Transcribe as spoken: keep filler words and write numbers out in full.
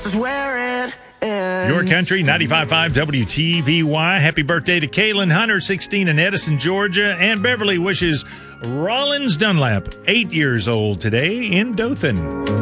is where it ends. Your Country, ninety-five point five W T V Y. Happy birthday to Kaylin Hunter, sixteen, in Edison, Georgia. And Beverly wishes Rollins Dunlap, eight years old today, in Dothan.